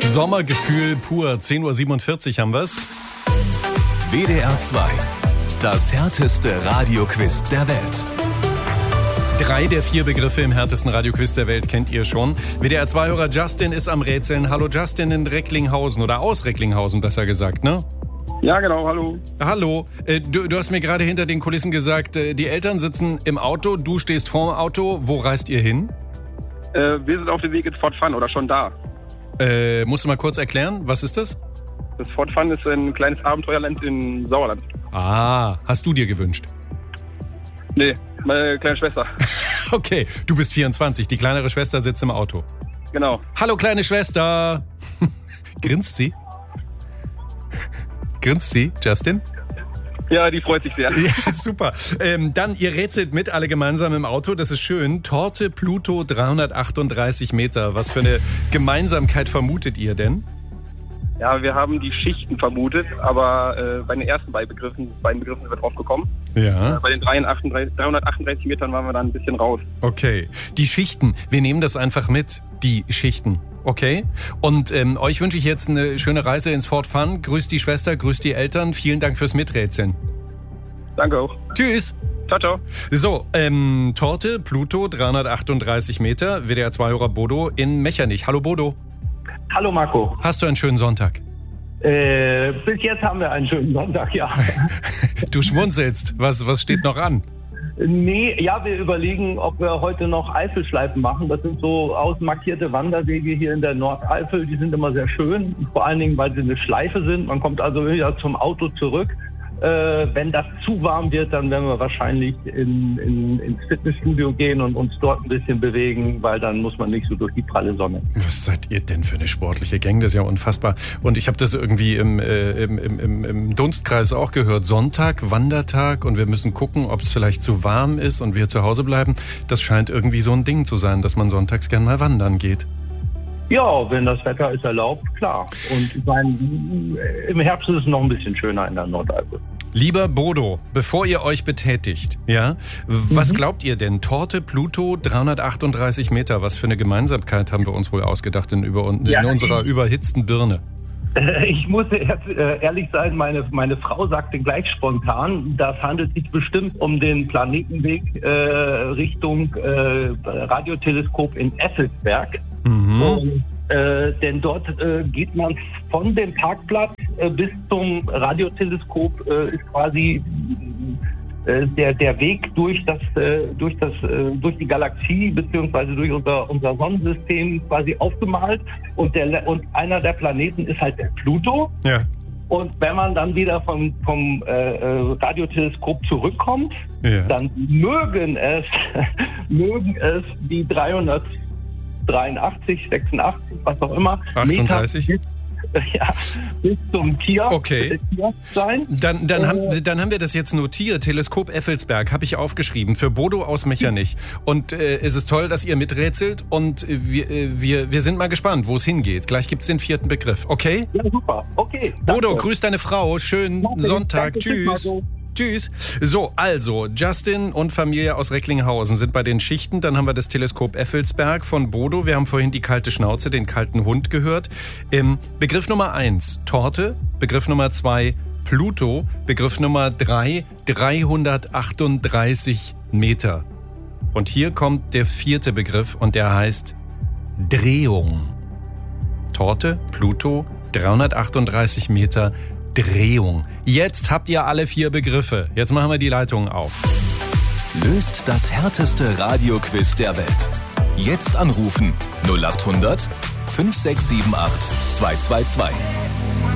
Sommergefühl pur. 10.47 Uhr haben wir's. WDR 2. Das härteste Radioquiz der Welt. 3 der 4 Begriffe im härtesten Radioquiz der Welt kennt ihr schon. WDR 2-Hörer Justin ist am Rätseln. Hallo Justin in Recklinghausen oder aus Recklinghausen besser gesagt, ne? Ja, genau, hallo. Hallo, du hast mir gerade hinter den Kulissen gesagt, die Eltern sitzen im Auto, du stehst vorm Auto. Wo reist ihr hin? Wir sind auf dem Weg ins Fort Fun oder schon da. Musst du mal kurz erklären, was ist das? Das Fort Fun ist ein kleines Abenteuerland in Sauerland. Ah, hast du dir gewünscht? Nee, meine kleine Schwester. Okay, du bist 24, die kleinere Schwester sitzt im Auto. Genau. Hallo kleine Schwester. Grinst sie? Grinst sie, Justin? Ja, die freut sich sehr. Ja, super. Dann, ihr rätselt mit, alle gemeinsam im Auto, das ist schön. Torte Pluto 338 Meter. Was für eine Gemeinsamkeit vermutet ihr denn? Ja, wir haben die Schichten vermutet, aber bei den ersten beiden Begriffen sind wir drauf gekommen. Ja. Bei den 338 Metern waren wir dann ein bisschen raus. Okay. Die Schichten, wir nehmen das einfach mit, die Schichten. Okay? Und euch wünsche ich jetzt eine schöne Reise ins Fort Fun. Grüßt die Schwester, grüßt die Eltern. Vielen Dank fürs Miträtseln. Danke auch. Tschüss. Ciao, ciao. So, Torte Pluto 338 Meter, WDR 2-Hörer Bodo in Mechernich. Hallo Bodo. Hallo Marco. Hast du einen schönen Sonntag? Bis jetzt haben wir einen schönen Sonntag, ja. Du schmunzelst. Was steht noch an? Nee, ja, wir überlegen, ob wir heute noch Eifelschleifen machen. Das sind so ausmarkierte Wanderwege hier in der Nordeifel. Die sind immer sehr schön, vor allen Dingen, weil sie eine Schleife sind. Man kommt also wieder zum Auto zurück. Wenn das zu warm wird, dann werden wir wahrscheinlich ins Fitnessstudio gehen und uns dort ein bisschen bewegen, weil dann muss man nicht so durch die pralle Sonne. Was seid ihr denn für eine sportliche Gang? Das ist ja unfassbar. Und ich habe das irgendwie im Dunstkreis auch gehört. Sonntag, Wandertag und wir müssen gucken, ob es vielleicht zu warm ist und wir zu Hause bleiben. Das scheint irgendwie so ein Ding zu sein, dass man sonntags gern mal wandern geht. Ja, wenn das Wetter es erlaubt, klar. Und ich meine, im Herbst ist es noch ein bisschen schöner in der Nordeifel. Lieber Bodo, bevor ihr euch betätigt, ja, was glaubt ihr denn? Torte Pluto 338 Meter, was für eine Gemeinsamkeit haben wir uns wohl ausgedacht in unserer überhitzten Birne? Ich muss jetzt ehrlich sein, meine Frau sagte gleich spontan, das handelt sich bestimmt um den Planetenweg Richtung Radioteleskop in Effelsberg. Und, denn dort geht man von dem Parkplatz bis zum Radioteleskop ist quasi der Weg durch die Galaxie beziehungsweise durch unser Sonnensystem quasi aufgemalt und einer der Planeten ist halt der Pluto. Ja. Und wenn man dann wieder vom Radioteleskop zurückkommt, ja, dann mögen es die 383, 86, was auch immer 38? Meter bis zum Tier, okay, sein. Dann haben wir das jetzt notiert. Teleskop Effelsberg habe ich aufgeschrieben für Bodo aus Mechernich. Und es ist toll, dass ihr miträtselt und wir sind mal gespannt, wo es hingeht. Gleich gibt es den 4. Begriff, okay? Ja, super. Okay. Bodo, grüß deine Frau. Schönen Sonntag. Danke, tschüss. Tschüss. So, also, Justin und Familie aus Recklinghausen sind bei den Schichten. Dann haben wir das Teleskop Effelsberg von Bodo. Wir haben vorhin die kalte Schnauze, den kalten Hund gehört. Begriff Nummer 1, Torte. Begriff Nummer 2, Pluto. Begriff Nummer 3, 338 Meter. Und hier kommt der 4. Begriff und der heißt Drehung. Torte, Pluto, 338 Meter, Drehung. Jetzt habt ihr alle 4 Begriffe. Jetzt machen wir die Leitungen auf. Löst das härteste Radioquiz der Welt. Jetzt anrufen 0800 5678 222.